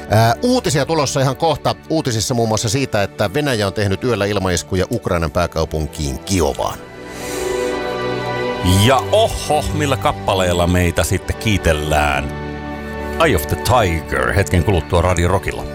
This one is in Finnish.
Uutisia tulossa ihan kohta. Uutisissa muun muassa siitä, että Venäjä on tehnyt yöllä ilmaiskuja Ukrainan pääkaupunkiin Kiovaan. Ja oho, millä kappaleella meitä sitten kiitellään. Eye of the Tiger hetken kuluttua Radio Rockilla.